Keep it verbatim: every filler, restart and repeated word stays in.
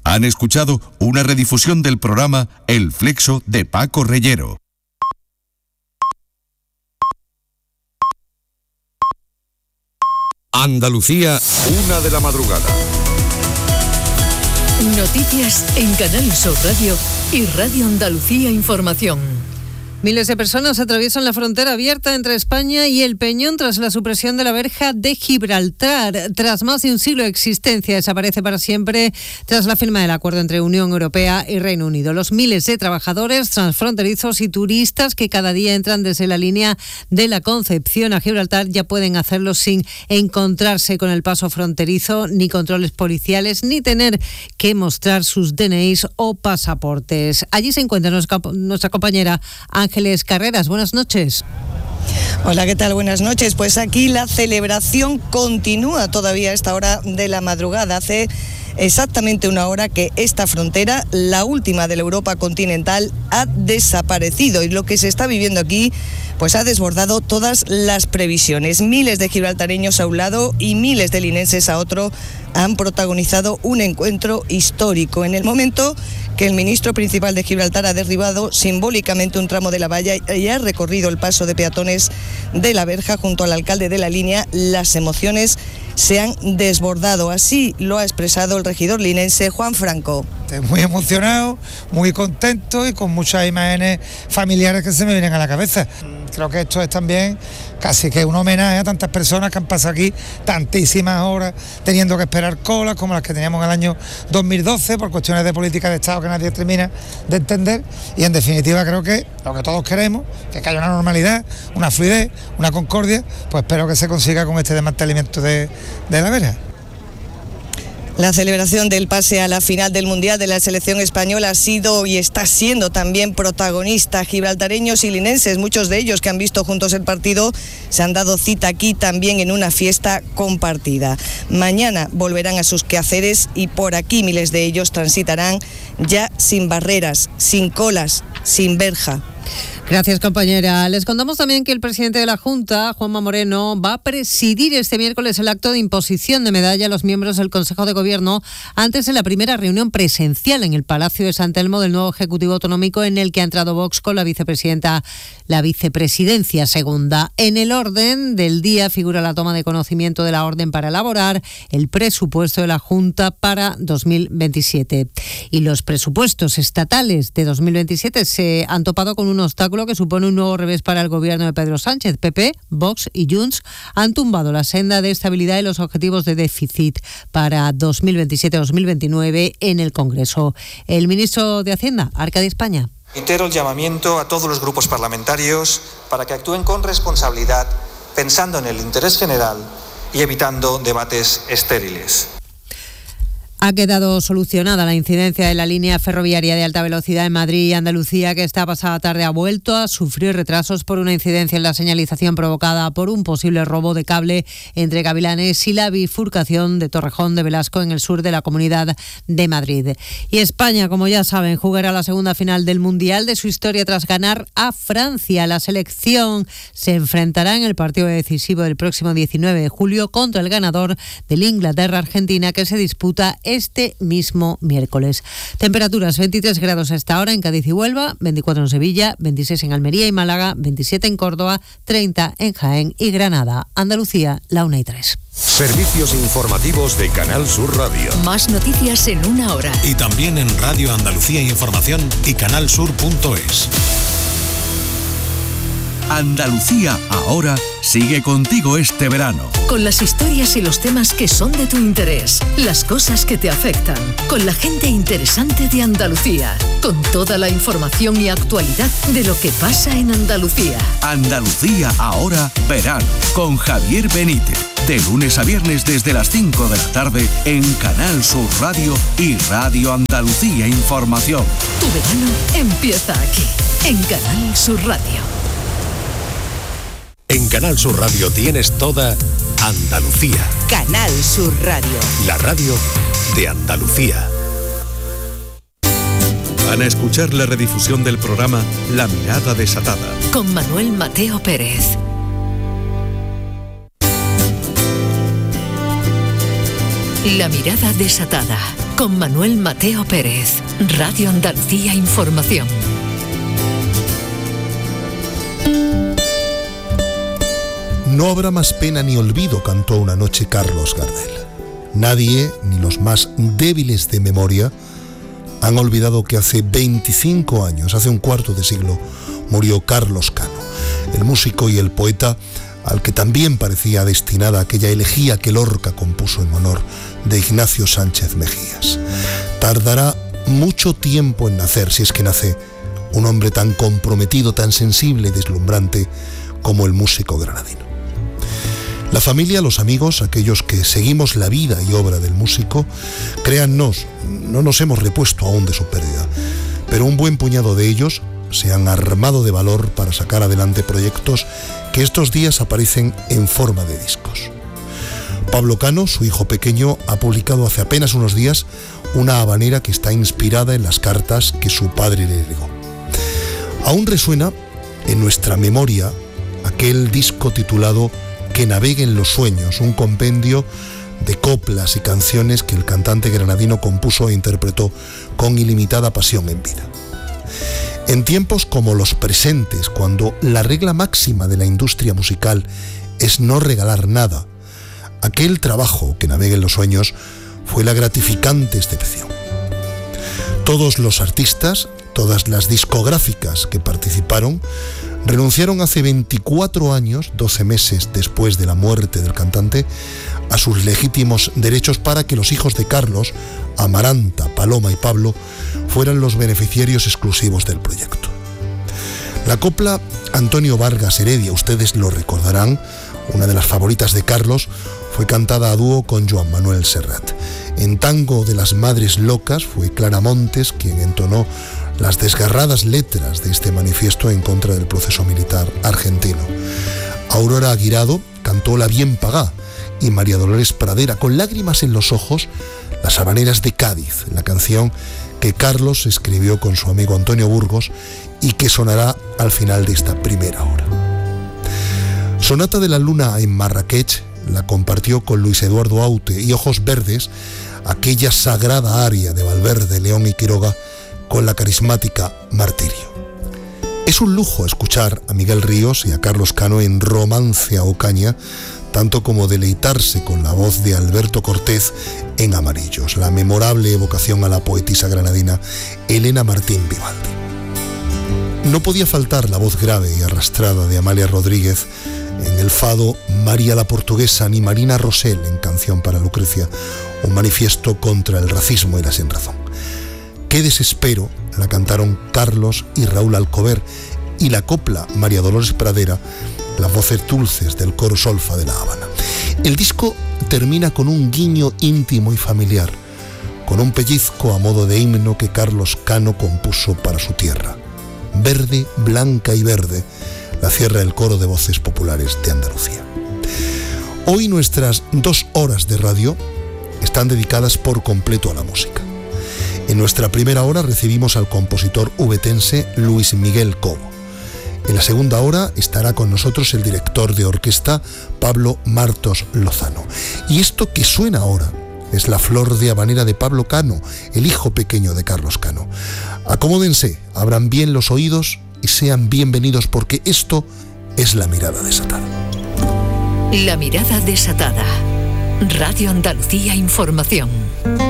Han escuchado una redifusión del programa El Flexo de Paco Reyero. Andalucía, una de la madrugada. Noticias en Canal Sur Radio y Radio Andalucía Información. Miles de personas atraviesan la frontera abierta entre España y el Peñón tras la supresión de la verja de Gibraltar. Tras más de un siglo de existencia, desaparece para siempre tras la firma del acuerdo entre Unión Europea y Reino Unido. Los miles de trabajadores transfronterizos y turistas que cada día entran desde la línea de la Concepción a Gibraltar ya pueden hacerlo sin encontrarse con el paso fronterizo, ni controles policiales, ni tener que mostrar sus D N Is o pasaportes. Allí se encuentra nuestra compañera Ángeles Carreras. Buenas noches. Hola, ¿qué tal? Buenas noches. Pues aquí la celebración continúa todavía a esta hora de la madrugada. Hace exactamente una hora que esta frontera, la última de la Europa continental, ha desaparecido y lo que se está viviendo aquí pues ha desbordado todas las previsiones. Miles de gibraltareños a un lado y miles de linenses a otro han protagonizado un encuentro histórico. En el momento que el ministro principal de Gibraltar ha derribado simbólicamente un tramo de la valla y ha recorrido el paso de peatones de la verja junto al alcalde de la línea, las emociones se han desbordado. Así lo ha expresado el regidor linense Juan Franco. Muy emocionado, muy contento y con muchas imágenes familiares que se me vienen a la cabeza. Creo que esto es también casi que un homenaje a tantas personas que han pasado aquí tantísimas horas teniendo que esperar colas como las que teníamos en el año dos mil doce por cuestiones de política de Estado que nadie termina de entender, y en definitiva creo que lo que todos queremos, que haya una normalidad, una fluidez, una concordia, pues espero que se consiga con este desmantelamiento de, de la verja. La celebración del pase a la final del Mundial de la selección española ha sido y está siendo también protagonista. Gibraltareños y linenses, muchos de ellos que han visto juntos el partido, se han dado cita aquí también en una fiesta compartida. Mañana volverán a sus quehaceres y por aquí miles de ellos transitarán ya sin barreras, sin colas, sin verja. Gracias, compañera. Les contamos también que el presidente de la Junta, Juanma Moreno, va a presidir este miércoles el acto de imposición de medalla a los miembros del Consejo de Gobierno antes de la primera reunión presencial en el Palacio de San Telmo del nuevo Ejecutivo Autonómico, en el que ha entrado Vox con la vicepresidenta, la vicepresidencia segunda. En el orden del día figura la toma de conocimiento de la orden para elaborar el presupuesto de la Junta para dos mil veintisiete. Y los presupuestos estatales de dos mil veintisiete se han topado con un obstáculo que supone un nuevo revés para el gobierno de Pedro Sánchez. P P, Vox y Junts han tumbado la senda de estabilidad y los objetivos de déficit para dos mil veintisiete dos mil veintinueve en el Congreso. El ministro de Hacienda, Arcadi España. Reitero el llamamiento a todos los grupos parlamentarios para que actúen con responsabilidad, pensando en el interés general y evitando debates estériles. Ha quedado solucionada la incidencia de la línea ferroviaria de alta velocidad en Madrid y Andalucía, que esta pasada tarde ha vuelto a sufrir retrasos por una incidencia en la señalización provocada por un posible robo de cable entre Gavilanes y la bifurcación de Torrejón de Velasco en el sur de la Comunidad de Madrid. Y España, como ya saben, jugará la segunda final del Mundial de su historia tras ganar a Francia. La selección se enfrentará en el partido decisivo del próximo diecinueve de julio contra el ganador del Inglaterra-Argentina, que se disputa este mismo miércoles. Temperaturas: veintitrés grados a esta hora en Cádiz y Huelva, veinticuatro en Sevilla, veintiséis en Almería y Málaga, veintisiete en Córdoba, treinta en Jaén y Granada. Andalucía, la una y tres. Servicios informativos de Canal Sur Radio. Más noticias en una hora. Y también en Radio Andalucía Información y canalsur punto es. Andalucía ahora sigue contigo este verano. Con las historias y los temas que son de tu interés, las cosas que te afectan, con la gente interesante de Andalucía, con toda la información y actualidad de lo que pasa en Andalucía. Andalucía ahora verano, con Javier Benítez. De lunes a viernes desde las cinco de la tarde en Canal Sur Radio y Radio Andalucía Información. Tu verano empieza aquí, en Canal Sur Radio. En Canal Sur Radio tienes toda Andalucía. Canal Sur Radio. La radio de Andalucía. Van a escuchar la redifusión del programa La Mirada Desatada. Con Manuel Mateo Pérez. La mirada desatada, con Manuel Mateo Pérez, Radio Andalucía Información. No habrá más pena ni olvido, cantó una noche Carlos Gardel. Nadie, ni los más débiles de memoria, han olvidado que hace veinticinco años, hace un cuarto de siglo, murió Carlos Cano, el músico y el poeta al que también parecía destinada aquella elegía que Lorca compuso en honor de Ignacio Sánchez Mejías. Tardará mucho tiempo en nacer, si es que nace, un hombre tan comprometido, tan sensible y deslumbrante como el músico granadino. La familia, los amigos, aquellos que seguimos la vida y obra del músico, créannos, no nos hemos repuesto aún de su pérdida, pero un buen puñado de ellos se han armado de valor para sacar adelante proyectos que estos días aparecen en forma de discos. Pablo Cano, su hijo pequeño, ha publicado hace apenas unos días una habanera que está inspirada en las cartas que su padre le legó. Aún resuena en nuestra memoria aquel disco titulado Que naveguen los sueños, un compendio de coplas y canciones que el cantante granadino compuso e interpretó con ilimitada pasión en vida. En tiempos como los presentes, cuando la regla máxima de la industria musical es no regalar nada, aquel trabajo, Que naveguen los sueños, fue la gratificante excepción. Todos los artistas, todas las discográficas que participaron, renunciaron hace veinticuatro años, doce meses después de la muerte del cantante, a sus legítimos derechos para que los hijos de Carlos, Amaranta, Paloma y Pablo, fueran los beneficiarios exclusivos del proyecto. La copla Antonio Vargas Heredia, ustedes lo recordarán, una de las favoritas de Carlos, fue cantada a dúo con Joan Manuel Serrat. En Tango de las Madres Locas fue Clara Montes quien entonó las desgarradas letras de este manifiesto en contra del proceso militar argentino. Aurora Aguirado cantó La Bien Pagá y María Dolores Pradera, con lágrimas en los ojos, Las Habaneras de Cádiz, la canción que Carlos escribió con su amigo Antonio Burgos y que sonará al final de esta primera hora. Sonata de la Luna en Marrakech la compartió con Luis Eduardo Aute, y Ojos Verdes, aquella sagrada aria de Valverde, León y Quiroga, con la carismática Martirio. Es un lujo escuchar a Miguel Ríos y a Carlos Cano en Romance a Ocaña, tanto como deleitarse con la voz de Alberto Cortés en Amarillos, la memorable evocación a la poetisa granadina Elena Martín Vivaldi. No podía faltar la voz grave y arrastrada de Amalia Rodríguez en el fado María la Portuguesa, ni Marina Rosell en Canción para Lucrecia, un manifiesto contra el racismo y la sinrazón. Qué desespero la cantaron Carlos y Raúl Alcover, y la copla María Dolores Pradera, las voces dulces del coro solfa de La Habana. El disco termina con un guiño íntimo y familiar, con un pellizco a modo de himno que Carlos Cano compuso para su tierra. Verde, blanca y verde, la cierra el coro de voces populares de Andalucía. Hoy nuestras dos horas de radio están dedicadas por completo a la música. En nuestra primera hora recibimos al compositor ubetense Luis Miguel Cobo. En la segunda hora estará con nosotros el director de orquesta Pablo Martos Lozano. Y esto que suena ahora es la flor de habanera de Pablo Cano, el hijo pequeño de Carlos Cano. Acomódense, abran bien los oídos y sean bienvenidos, porque esto es La Mirada Desatada. La Mirada Desatada. Radio Andalucía Información.